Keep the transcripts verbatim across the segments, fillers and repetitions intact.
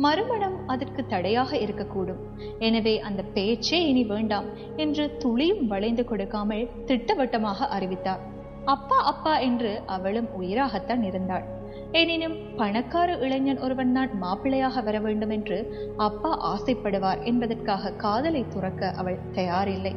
மறுமணம் அதற்கு தடையாக இருக்கக்கூடும். எனவே அந்த பேச்சே இனி வேண்டாம் என்று துளியும் வளைந்து கொடுக்காமல் திட்டவட்டமாக அறிவித்தார். அப்பா அப்பா என்று அவளும் உயிராகத்தான் இருந்தாள். எனினும் பணக்கார இளைஞன் ஒருவன் தான் மாப்பிள்ளையாக வர வேண்டும் என்று அப்பா ஆசைப்படுவார் என்பதற்காக காதலை துறக்க அவள் தயாரில்லை.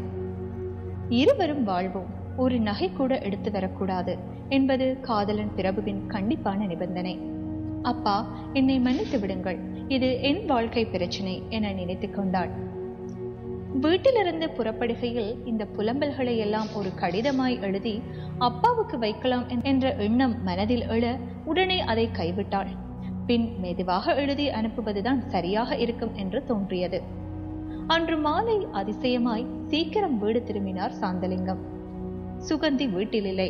இருவரும் வாழ்வோம், ஒரு நகை கூட எடுத்து வரக்கூடாது என்பது காதலன் பிரபுவின் கண்டிப்பான நிபந்தனை. அப்பா, என்னை மன்னித்து விடுங்கள், இது என் வாழ்க்கை பிரச்சனை என நினைத்து கொண்டாள். வீட்டிலிருந்து புறப்படுகையில் இந்த புலம்பல்களை எல்லாம் ஒரு கடிதமாய் எழுதி அப்பாவுக்கு வைக்கலாம் என்ற எண்ணம் மனதில் எழ உடனே அதை கைவிட்டாள். பின் மெதுவாக எழுதி அனுப்புவதுதான் சரியாக இருக்கும் என்று தோன்றியது. அன்று மாலை அதிசயமாய் சீக்கிரம் வீடு திரும்பினார் சாந்தலிங்கம். சுகந்தி வீட்டில் இல்லை.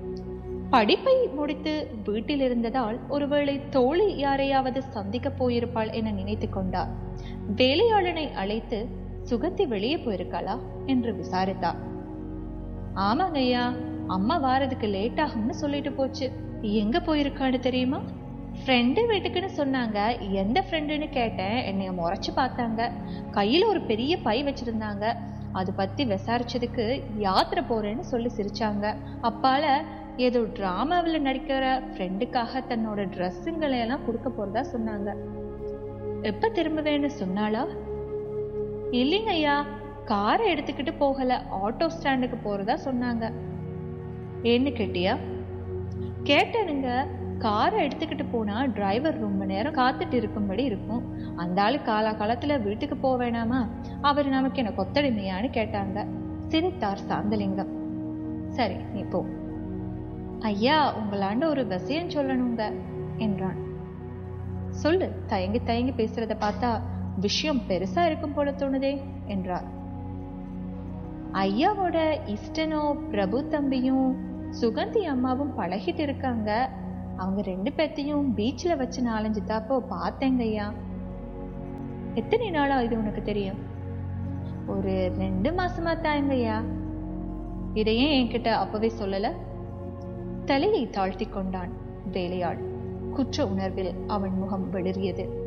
படிப்பை முடித்து வீட்டில் இருந்ததால் ஒருவேளை தோழி யாரையாவது சந்திக்க போயிருப்பாள் என நினைத்து கொண்டார். வேலையாளனை அழைத்து, சுகந்தி வெளியே போயிருக்காளா என்று விசாரித்தார். ஆமாங்க ஐயா, அம்மா வாரதுக்கு லேட் ஆகும்னு சொல்லிட்டு போச்சு. எங்க போயிருக்கான்னு தெரியுமா? ஃப்ரெண்டு வீட்டுக்குன்னு சொன்னாங்க. எந்த ஃப்ரெண்டுன்னு கேட்டேன். என்னைய முறைச்சு பார்த்தாங்க. கையில ஒரு பெரிய பை வச்சிருந்தாங்க. அது பத்தி விசாரிச்சதுக்கு யாத்திரை போறேன்னு சொல்லி சிரிச்சாங்க. அப்பால ஏதோ டிராமாவில் நடிக்கிற ஃப்ரெண்டுக்காக தன்னோட ட்ரெஸ்ஸுங்களை எல்லாம் கொடுக்க போறதா சொன்னாங்க. எப்ப திரும்புவேன்னு சொன்னாளா? இல்லைங்க ஐயா, காரை எடுத்துக்கிட்டு போகல, ஆட்டோ ஸ்டாண்டுக்கு போறதா சொன்னாங்க. ஏன்னு கேட்டியா? கேட்டனுங்க. காரை எடுத்துக்கிட்டு போனா டிரைவர் ரொம்ப நேரம் காத்துட்டு இருக்கும்படி இருக்கும். அந்த ஆளு காலா காலத்துல வீட்டுக்கு போக வேணாமா? அவர் நமக்கு என்ன கொத்தடிமையான்னு கேட்டாங்க. சிரித்தார் சாந்தலிங்கம். சரி, நீ போ. ஐயா, உங்களாண்ட ஒரு விஷயம் சொல்லணுங்க என்றான். சொல்லு. தயங்கி தயங்கி பேசுறத பார்த்தா விஷயம் பெருசா இருக்கும் போல தோணுதே என்றார். ஐயாவோட இஷ்டனோ பிரபு தம்பியும் சுகந்தி அம்மாவும் பழகிட்டு இருக்காங்க. அவங்க ரெண்டு பேர்த்தையும் பீச்ல வச்சு நாலஞ்சு தாப்போ பார்த்தேங்க ஐயா. எத்தனை நாளா இது உனக்கு தெரியும்? ஒரு ரெண்டு மாசமா தாங்க ஐயா. இதையே என்கிட்ட அப்பவே சொல்லல? தலையை தாழ்த்தி கொண்டான் வேலையாள். குற்ற உணர்வில் அவன் முகம் வெளிரியது.